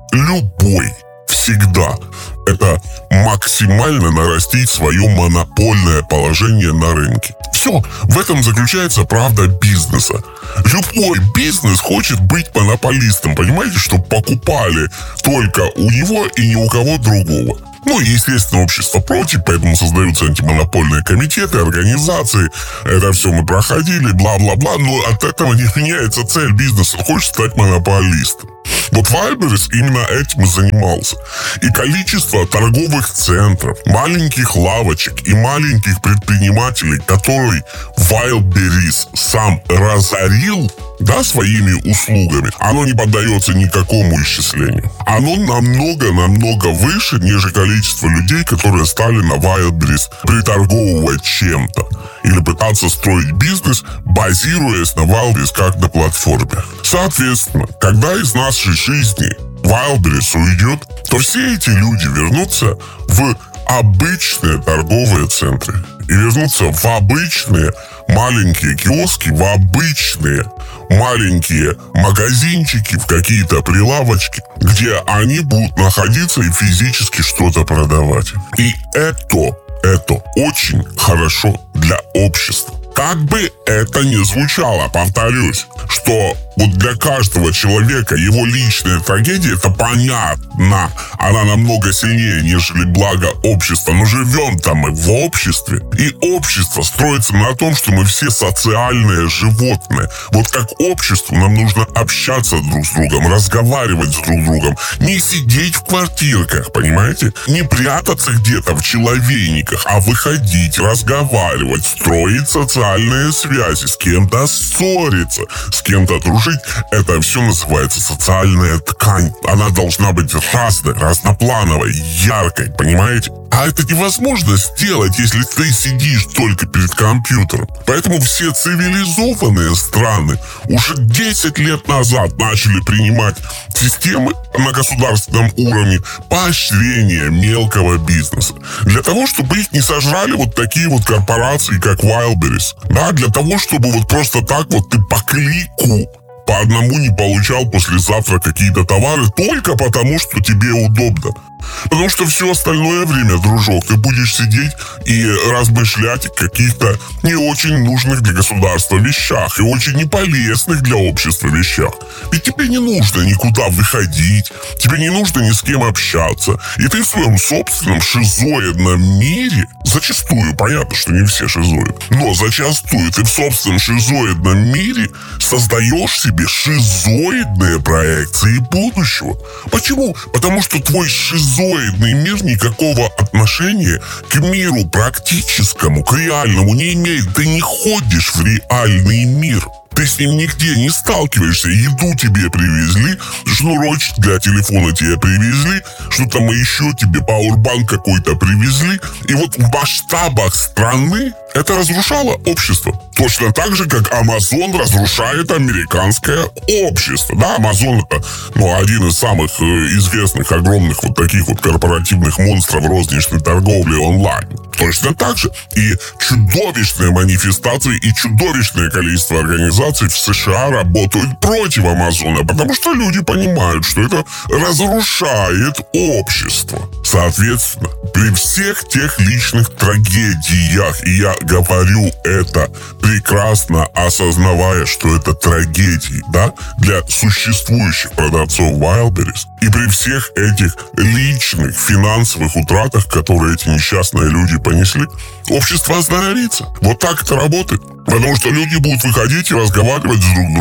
любой, всегда, это максимально нарастить свое монопольное положение на рынке. Все, в этом заключается правда бизнеса. Любой бизнес хочет быть монополистом, понимаете, чтобы покупали только у него и ни у кого другого. Ну, и, естественно, общество против, поэтому создаются антимонопольные комитеты, организации. Это все мы проходили, бла-бла-бла, но от этого не меняется цель бизнеса. Он хочет стать монополистом. Вот Wildberries именно этим и занимался. И количество торговых центров, маленьких лавочек и маленьких предпринимателей, которые Wildberries сам разорил, да, своими услугами, оно не поддается никакому исчислению. Оно намного-намного выше, нежели количество людей, которые стали на Wildberries приторговывать чем-то или пытаться строить бизнес, базируясь на Wildberries как на платформе. Соответственно, когда из нашей жизни Wildberries уйдет, то все эти люди вернутся в обычные торговые центры и вернутся в обычные маленькие киоски, в обычные маленькие магазинчики, в какие-то прилавочки, где они будут находиться и физически что-то продавать. И это, это очень хорошо для общества. Как бы это ни звучало, повторюсь, что вот для каждого человека его личная трагедия, это понятно, она намного сильнее, нежели благо общества. Но живем-то мы в обществе, и общество строится на том, что мы все социальные животные. Вот как обществу нам нужно общаться друг с другом, разговаривать с друг другом, не сидеть в квартирках, понимаете? Не прятаться где-то в человейниках, а выходить, разговаривать, строить социальные связи, с кем-то ссориться, с кем-то дружить. Это все называется социальная ткань. Она должна быть разной, разноплановой, яркой, понимаете? А это невозможно сделать, если ты сидишь только перед компьютером. Поэтому все цивилизованные страны уже десять лет назад начали принимать системы на государственном уровне поощрения мелкого бизнеса. Для того, чтобы их не сожрали вот такие вот корпорации, как Wildberries. Да, для того, чтобы вот просто так вот ты по клику по одному не получал послезавтра какие-то товары только потому, что тебе удобно. Потому что все остальное время, дружок, ты будешь сидеть и размышлять о каких-то не очень нужных для государства вещах и очень неполезных для общества вещах. Ведь тебе не нужно никуда выходить, тебе не нужно ни с кем общаться. И ты в своем собственном шизоидном мире, зачастую, понятно, что не все шизоиды, но зачастую ты в собственном шизоидном мире создаешь себе шизоидные проекции будущего. Почему? Потому что твой шизоидный Шизоидный мир никакого отношения к миру практическому, к реальному не имеет. Ты не ходишь в реальный мир. Ты с ним нигде не сталкиваешься. Еду тебе привезли, шнурочек для телефона тебе привезли, что там еще тебе пауэрбанк какой-то привезли. И вот в масштабах страны это разрушало общество. Точно так же, как Amazon разрушает американское общество. Да, Amazon это, ну, один из самых э, известных, огромных вот таких вот корпоративных монстров розничной торговли онлайн. Точно так же и чудовищные манифестации и чудовищное количество организаций в США работают против Амазона, потому что люди понимают, что это разрушает общество. Соответственно, при всех тех личных трагедиях, и я говорю это прекрасно осознавая, что это трагедии, да, для существующих продавцов Wildberries, и при всех этих личных финансовых утратах, которые эти несчастные люди понесли, общество остановится. Вот так это работает. Потому что люди будут выходить и разговаривать с друг другом.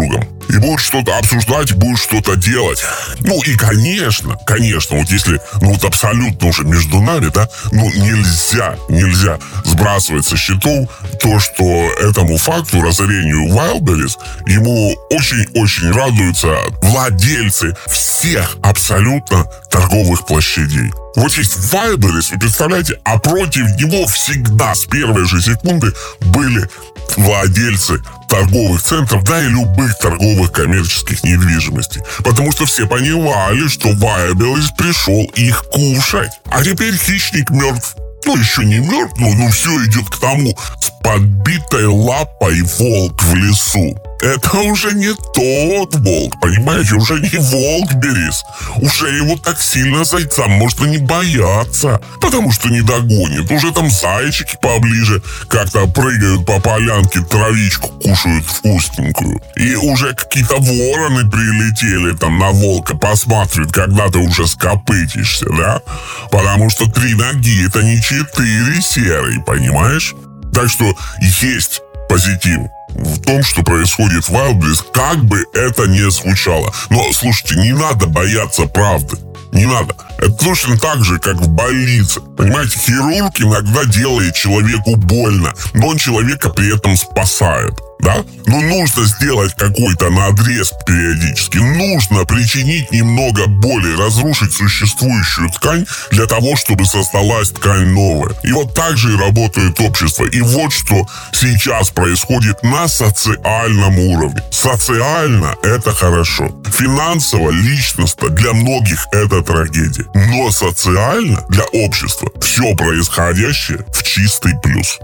и будут что-то обсуждать, и будут что-то делать. Ну и, конечно, конечно, вот если, ну вот абсолютно уже между нами, да, ну нельзя, нельзя сбрасывать со счетов то, что этому факту, разорению Wildberries, ему очень-очень радуются владельцы всех абсолютно торговых площадей. Вот есть Wildberries, вы представляете, а против него всегда с первой же секунды были владельцы торговых центров, да и любых торговых коммерческих недвижимостей. Потому что все понимали, что Wildberries пришел их кушать. А теперь хищник мертв. Ну, еще не мертв, но ну, все идет к тому. С подбитой лапой волк в лесу. Это уже не тот волк, понимаете, уже не Wildberries. Уже его так сильно зайцам можно не бояться, потому что не догонит. Уже там зайчики поближе как-то прыгают по полянке, травичку кушают вкусненькую. И уже какие-то вороны прилетели там на волка, посматривают, когда ты уже скопытишься, да? Потому что три ноги — это не четыре, серый, понимаешь? Так что есть позитив в том, что происходит в Wildberries, как бы это ни звучало. Но, слушайте, не надо бояться правды. Не надо. Это точно так же, как в больнице. Понимаете, хирург иногда делает человеку больно, но он человека при этом спасает. Да? Но нужно сделать какой-то надрез периодически. Нужно причинить немного боли, разрушить существующую ткань для того, чтобы создалась ткань новая. И вот так же и работает общество. И вот что сейчас происходит на социальном уровне. Социально это хорошо. Финансово, личностно для многих это трагедия. Но социально для общества все происходящее в чистый плюс.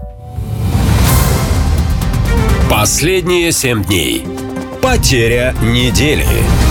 Последние семь дней. Потеря недели.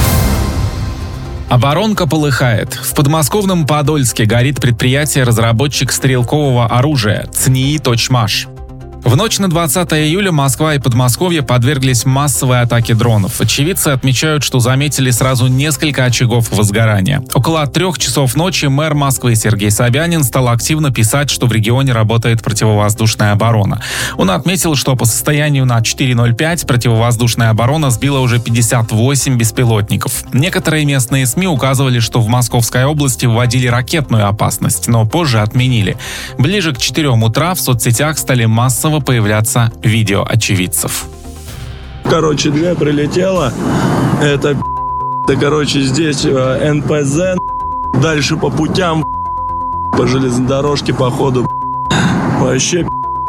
Оборонка полыхает. В подмосковном Подольске горит предприятие-разработчик стрелкового оружия ЦНИИ «Точмаш». В ночь на двадцатое июля Москва и Подмосковье подверглись массовой атаке дронов. Очевидцы отмечают, что заметили сразу несколько очагов возгорания. Около трех часов ночи мэр Москвы Сергей Собянин стал активно писать, что в регионе работает противовоздушная оборона. Он отметил, что по состоянию на четыре ноль пять противовоздушная оборона сбила уже пятьдесят восемь беспилотников. Некоторые местные СМИ указывали, что в Московской области вводили ракетную опасность, но позже отменили. Ближе к четырем утра в соцсетях стали массово появляться видео очевидцев. Короче, две прилетело. Это, да, короче, здесь эн пэ зэ. Дальше по путям, по железной дорожке, по ходу. Вообще,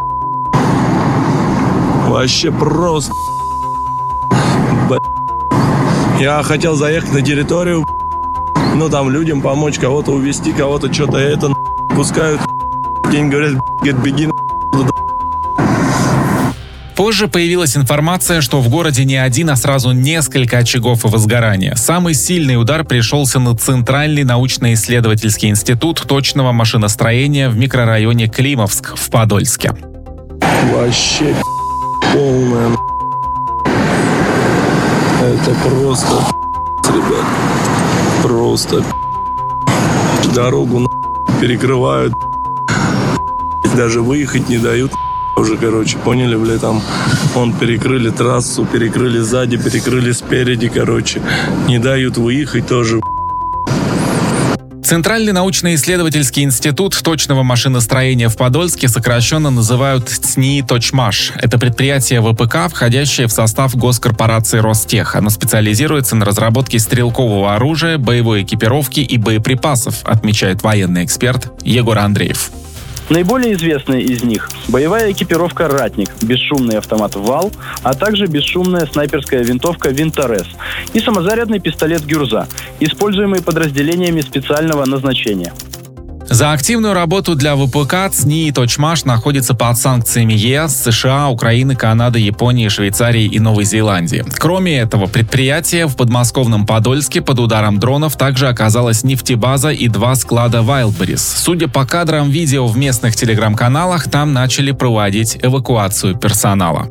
вообще просто. Я хотел заехать на территорию, ну там людям помочь, кого-то увезти, кого-то что-то это пускают. День говорят, беги. Позже появилась информация, что в городе не один, а сразу несколько очагов возгорания. Самый сильный удар пришелся на Центральный научно-исследовательский институт точного машиностроения в микрорайоне Климовск в Подольске. Вообще полная. Это просто, ребят, просто дорогу перекрывают, даже выехать не дают. Уже, короче, поняли, бля, там, он перекрыли трассу, перекрыли сзади, перекрыли спереди, короче, не дают выехать тоже. Центральный научно-исследовательский институт точного машиностроения в Подольске сокращенно называют ЦНИИ «Точмаш». Это предприятие вэ пэ ка, входящее в состав госкорпорации Ростех. Оно специализируется на разработке стрелкового оружия, боевой экипировки и боеприпасов, отмечает военный эксперт Егор Андреев. Наиболее известные из них – боевая экипировка «Ратник», бесшумный автомат «Вал», а также бесшумная снайперская винтовка «Винторез» и самозарядный пистолет «Гюрза», используемый подразделениями специального назначения. За активную работу для вэ пэ ка ЦНИИ «Точмаш» находится под санкциями е эс, США, Украины, Канады, Японии, Швейцарии и Новой Зеландии. Кроме этого предприятия, в подмосковном Подольске под ударом дронов также оказалась нефтебаза и два склада Wildberries. Судя по кадрам видео в местных телеграм-каналах, там начали проводить эвакуацию персонала.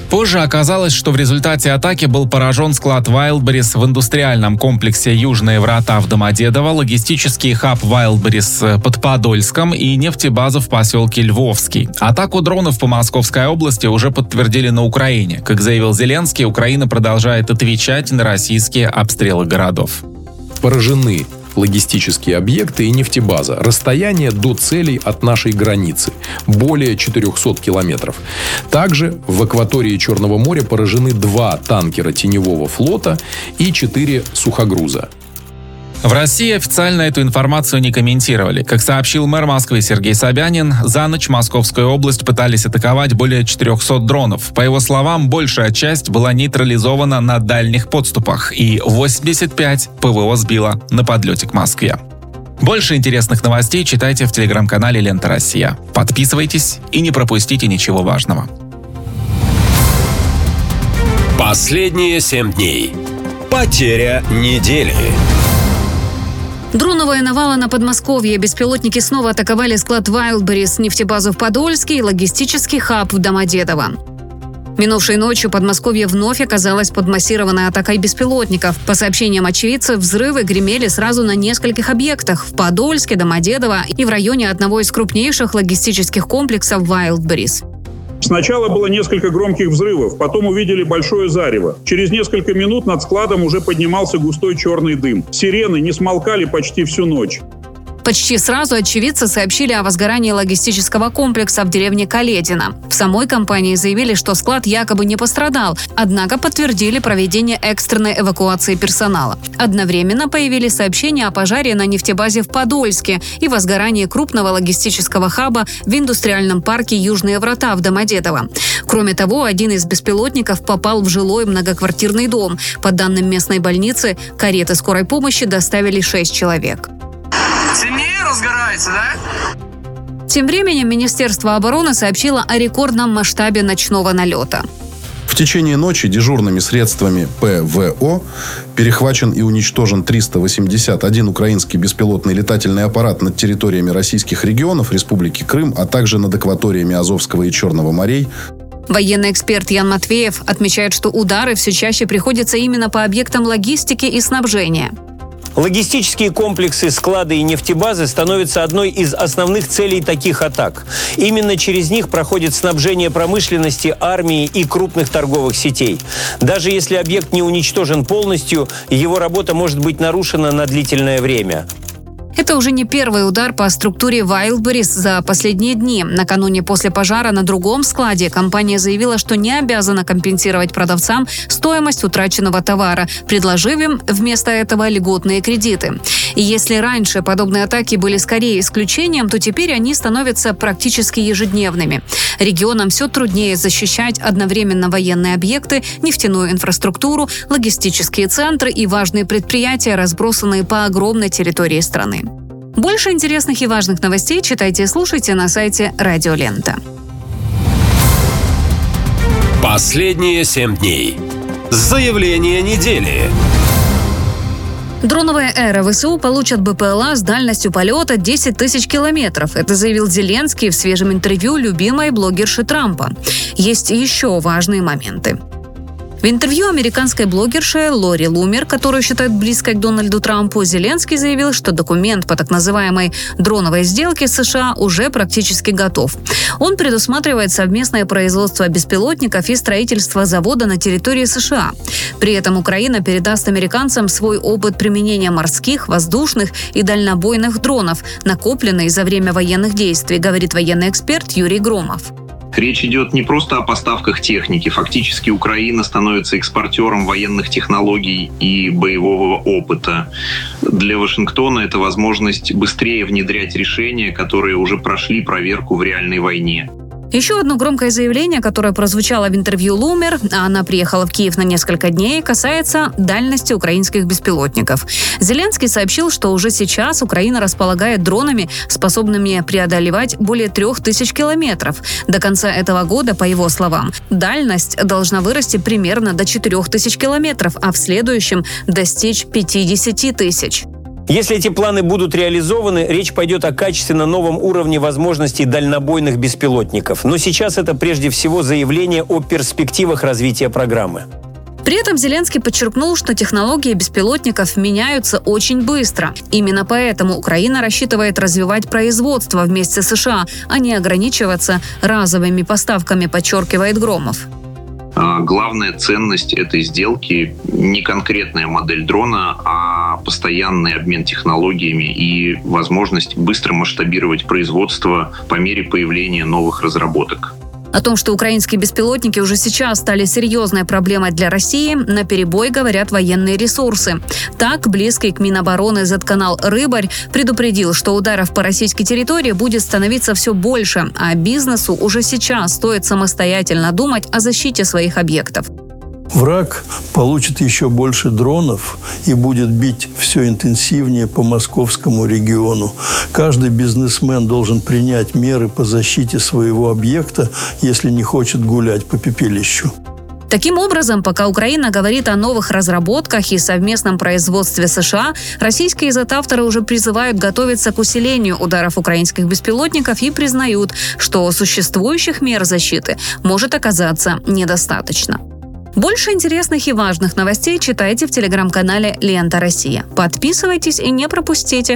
Позже оказалось, что в результате атаки был поражен склад Wildberries в индустриальном комплексе «Южные врата» в Домодедово, логистический хаб Wildberries под Подольском и нефтебаза в поселке Львовский. Атаку дронов по Московской области уже подтвердили на Украине. Как заявил Зеленский, Украина продолжает отвечать на российские обстрелы городов. Поражены логистические объекты и нефтебаза. Расстояние до целей от нашей границы – более четырехсот километров. Также в акватории Черного моря поражены два танкера теневого флота и четыре сухогруза. В России официально эту информацию не комментировали. Как сообщил мэр Москвы Сергей Собянин, за ночь Московскую область пытались атаковать более четырехсот дронов. По его словам, большая часть была нейтрализована на дальних подступах, и восемьдесят пять ПВО сбило на подлете к Москве. Больше интересных новостей читайте в телеграм-канале «Лента Россия». Подписывайтесь и не пропустите ничего важного. Последние семь дней. Потеря недели. Дроновая навала на Подмосковье. Беспилотники снова атаковали склад Wildberries, нефтебазу в Подольске и логистический хаб в Домодедово. Минувшей ночью Подмосковье вновь оказалось под массированной атакой беспилотников. По сообщениям очевидцев, взрывы гремели сразу на нескольких объектах – в Подольске, Домодедово и в районе одного из крупнейших логистических комплексов Wildberries. Сначала было несколько громких взрывов, потом увидели большое зарево. Через несколько минут над складом уже поднимался густой черный дым. Сирены не смолкали почти всю ночь. Почти сразу очевидцы сообщили о возгорании логистического комплекса в деревне Каледино. В самой компании заявили, что склад якобы не пострадал, однако подтвердили проведение экстренной эвакуации персонала. Одновременно появились сообщения о пожаре на нефтебазе в Подольске и возгорании крупного логистического хаба в индустриальном парке «Южные врата» в Домодедово. Кроме того, один из беспилотников попал в жилой многоквартирный дом. По данным местной больницы, кареты скорой помощи доставили шесть человек. Сильнее разгорается, да? Тем временем Министерство обороны сообщило о рекордном масштабе ночного налета. В течение ночи дежурными средствами ПВО перехвачен и уничтожен триста восемьдесят один украинский беспилотный летательный аппарат над территориями российских регионов, Республики Крым, а также над акваториями Азовского и Черного морей. Военный эксперт Ян Матвеев отмечает, что удары все чаще приходятся именно по объектам логистики и снабжения. Логистические комплексы, склады и нефтебазы становятся одной из основных целей таких атак. Именно через них проходит снабжение промышленности, армии и крупных торговых сетей. Даже если объект не уничтожен полностью, его работа может быть нарушена на длительное время. Это уже не первый удар по структуре Wildberries за последние дни. Накануне после пожара на другом складе компания заявила, что не обязана компенсировать продавцам стоимость утраченного товара, предложив им вместо этого льготные кредиты. И если раньше подобные атаки были скорее исключением, то теперь они становятся практически ежедневными. Регионам все труднее защищать одновременно военные объекты, нефтяную инфраструктуру, логистические центры и важные предприятия, разбросанные по огромной территории страны. Больше интересных и важных новостей читайте и слушайте на сайте Радио Лента. Последние семь дней. Заявление недели. Дроновая эра. ВСУ получат БПЛА с дальностью полета десять тысяч километров. Это заявил Зеленский в свежем интервью любимой блогерши Трампа. Есть еще важные моменты. В интервью американской блогерше Лори Лумер, которую считают близкой к Дональду Трампу, Зеленский заявил, что документ по так называемой дроновой сделке с США уже практически готов. Он предусматривает совместное производство беспилотников и строительство завода на территории США. При этом Украина передаст американцам свой опыт применения морских, воздушных и дальнобойных дронов, накопленный за время военных действий, говорит военный эксперт Юрий Громов. Речь идет не просто о поставках техники. Фактически Украина становится экспортером военных технологий и боевого опыта. Для Вашингтона это возможность быстрее внедрять решения, которые уже прошли проверку в реальной войне. Еще одно громкое заявление, которое прозвучало в интервью Лумер, а она приехала в Киев на несколько дней, касается дальности украинских беспилотников. Зеленский сообщил, что уже сейчас Украина располагает дронами, способными преодолевать более трех тысяч километров. До конца этого года, по его словам, дальность должна вырасти примерно до четырех тысяч километров, а в следующем достичь пятидесяти тысяч. Если эти планы будут реализованы, речь пойдет о качественно новом уровне возможностей дальнобойных беспилотников. Но сейчас это прежде всего заявление о перспективах развития программы. При этом Зеленский подчеркнул, что технологии беспилотников меняются очень быстро. Именно поэтому Украина рассчитывает развивать производство вместе с США, а не ограничиваться разовыми поставками, подчеркивает Громов. Главная ценность этой сделки не конкретная модель дрона, а постоянный обмен технологиями и возможность быстро масштабировать производство по мере появления новых разработок. О том, что украинские беспилотники уже сейчас стали серьезной проблемой для России, наперебой говорят военные ресурсы. Так, близкий к Минобороны зет-канал «Рыбарь» предупредил, что ударов по российской территории будет становиться все больше, а бизнесу уже сейчас стоит самостоятельно думать о защите своих объектов. Враг получит еще больше дронов и будет бить все интенсивнее по московскому региону. Каждый бизнесмен должен принять меры по защите своего объекта, если не хочет гулять по пепелищу. Таким образом, пока Украина говорит о новых разработках и совместном производстве США, российские зет-авторы уже призывают готовиться к усилению ударов украинских беспилотников и признают, что существующих мер защиты может оказаться недостаточно. Больше интересных и важных новостей читайте в телеграм-канале «Лента Россия». Подписывайтесь и не пропустите